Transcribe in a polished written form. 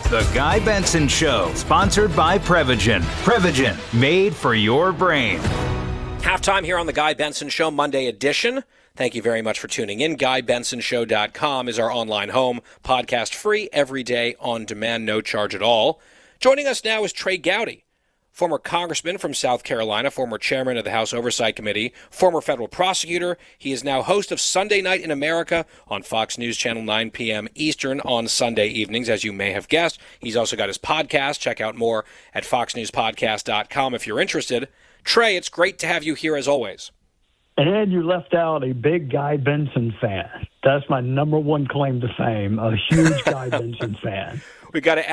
The Guy Benson Show, sponsored by Prevagen. Prevagen, made for your brain. Halftime here on The Guy Benson Show, Monday edition. Thank you very much for tuning in. GuyBensonShow.com is our online home. Podcast free every day on demand, no charge at all. Joining us now is Trey Gowdy, former congressman from South Carolina, former chairman of the House Oversight Committee, former federal prosecutor. He is now host of Sunday Night in America on Fox News Channel 9 p.m. Eastern on Sunday evenings, as you may have guessed. He's also got his podcast. Check out more at foxnewspodcast.com if you're interested. Trey, it's great to have you here as always. And you left out a big Guy Benson fan. That's my number one claim to fame, a huge Guy Benson fan. We got to